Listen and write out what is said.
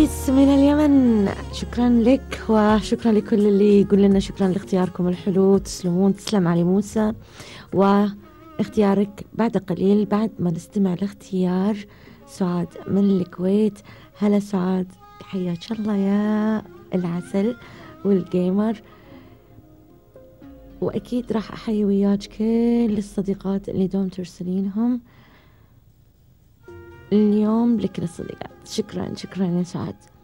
عريس من اليمن، شكرا لك وشكرا لكل اللي يقول لنا شكرا لاختياركم الحلو. تسلمون. تسلم علي موسى. واختيارك بعد قليل بعد ما نستمع لاختيار سعاد من الكويت. هلا سعاد، حياك الله يا العسل والجيمر. وأكيد راح أحيي وياك كل الصديقات اللي دوم ترسلينهم اليوم لكل الصديقات. شكرا شكرا يا سعاد.